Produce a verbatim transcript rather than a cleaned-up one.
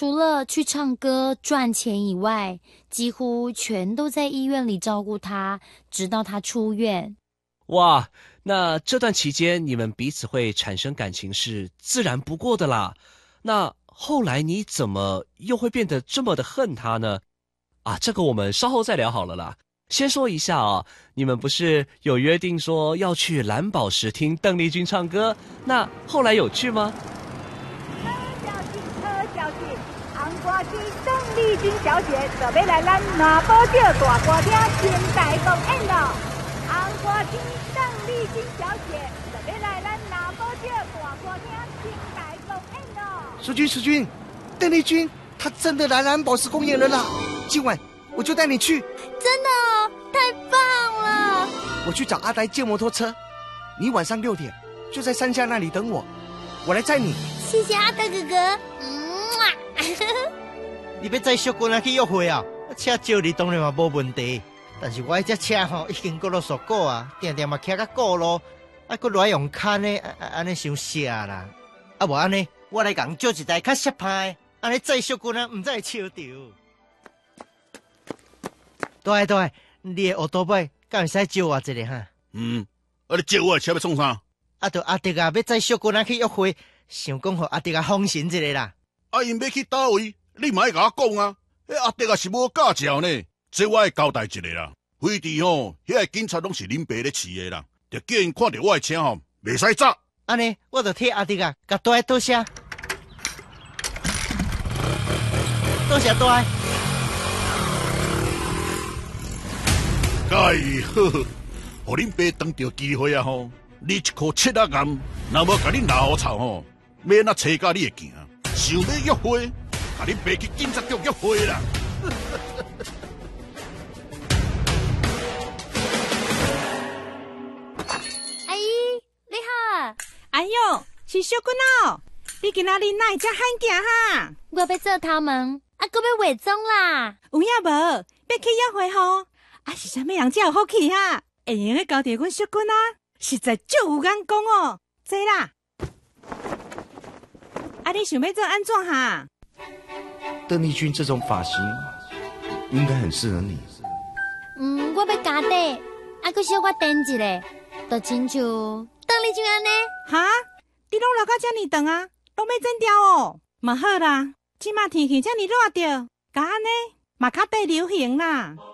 除了去唱歌赚钱以外，几乎全都在医院里照顾他，直到他出院。 哇，那这段期间你们彼此会产生感情是自然不过的啦。那后来你怎么又会变得这么的恨他呢？啊，这个我们稍后再聊好了啦。先说一下啊，你们不是有约定说要去蓝宝石听邓丽君唱歌，那后来有去吗？ 柯小姐，柯小姐，红歌姬邓丽君小姐就要来咱南宝岛大歌厅清大公演了。红歌姬邓丽君小姐就要来咱南宝岛大歌厅清大公演了。 淑君，淑君，邓丽君她真的来蓝宝石公演了啦！今晚我就带你去。 真的哦，太棒了！ 我去找阿呆借摩托车，你晚上六点就在山下那里等我，我来载你。 谢谢阿呆哥哥。嗯， 你要载淑君去约会啊？车借你当然嘛无问题，但是我这车吼已经过了锁过啊，定定嘛骑到过路，啊，搁来用牵呢，啊安尼伤涩啦。啊无安尼，我来共借一台较适派，安尼载淑君啊，唔再笑着。对对，你的奥多拜，敢会使借我一个哈？ 嗯，啊你借我的车要创啥？ 啊，就阿迪啊，要载淑君啊去约会，想讲互阿迪啊放心一个啦。 啊，因要去倒位，你嘛要甲我讲啊！迄阿迪啊是无驾照呢，这我会交代一下啦。飞地吼，遐个警察拢是恁爸咧饲的啦，就叫因看到我的车吼，袂使砸。 安尼，我就替阿迪啊，甲大多谢，多谢大。 介好，互恁爸当着机会啊吼，你一颗切仔岩，若无甲你拿好臭吼，免那车甲你会行。想要约会，甲恁爸去警察局约会啦！ 阿姨，你好。 哎呦，是淑君哦！你今仔日哪会遮罕行哈？ 我要做他们，啊，搁要伪装啦。 有影无？要去约会吼？啊，是啥物人才有福气哈？会用个交着阮淑君啊，实在足有眼光哦！坐啦。啊，你想要做安怎哈？ 邓丽君这种发型应该很适合你。 嗯，我要加底，啊，搁小可垫一下，就亲像邓丽君安尼。 哈？你拢留到遮尔长啊？拢要剪掉哦？嘛好啦，即马天气遮尔热着，甲安尼嘛较得流行啦。